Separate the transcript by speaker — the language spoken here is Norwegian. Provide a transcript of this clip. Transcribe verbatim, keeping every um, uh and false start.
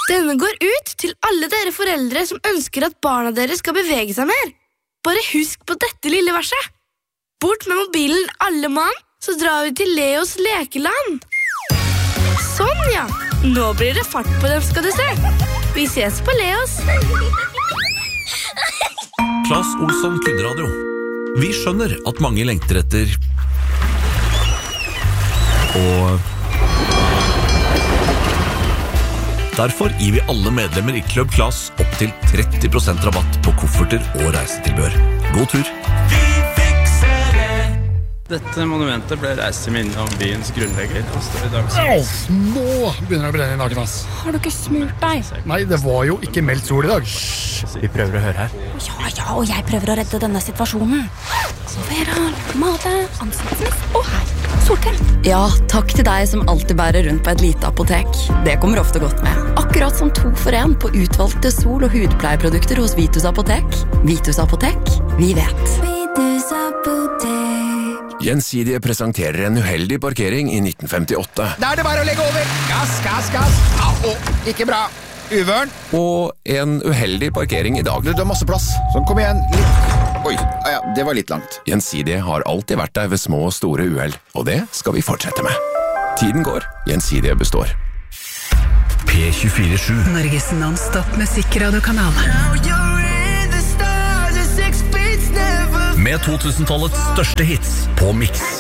Speaker 1: Denne går ut til alle dere foreldre som ønsker at barna deres skal bevege seg mer. Bare husk på dette lille verset. Bort med mobilen alle mann, så drar vi til Leos lekeland. Sånn ja, nå blir det fart på dem skal du se. Vi ses på Leos.
Speaker 2: Claes Olsson Kundradio. Vi skjønner at mange lengter etter og derfor gir vi alle medlemmer i Club Claes opp til tretti prosent rabatt på kofferter og reisetilbør. God tur! Vi fikser det!
Speaker 3: Dette monumentet ble reist til minne om byens grunnlegger.
Speaker 4: Au, nå begynner det å brenne i naken, ass.
Speaker 5: Har du ikke smurt deg?
Speaker 4: Nei, det var jo ikke meldt sol i dag.
Speaker 3: Vi prøver å høre her.
Speaker 5: Ja, ja, og jeg prøver å redde denne situasjonen. Vera, mate, ansiktsnes og her. Solkrem.
Speaker 6: Ja, takk til deg som alltid bærer rundt på et lite apotek. Det kommer ofte godt med. Akkurat som to for en på utvalgte sol- og hudpleieprodukter hos Vitus Apotek. Vitus Apotek, vi vet.
Speaker 7: Vitus Apotek.
Speaker 8: Gjensidige presenterer en uheldig parkering i nitten femtiåtte.
Speaker 9: Da er det bare å legge over. Gass, gass, gass. Au, ikke bra. Uvørn.
Speaker 8: Og en uheldig parkering i dag.
Speaker 9: Du, du har masse plass. Sånn, kom igjen. Litt. Oi, ja, det var litt langt.
Speaker 8: Gjensidige har alltid vært der ved små og store uheld, og det skal vi fortsette med. Tiden går, Gjensidige består.
Speaker 2: P tjuefire sju.
Speaker 10: Norges non-stop musikkradiokanal.
Speaker 2: Med to tusen-tallets største hits på Mix.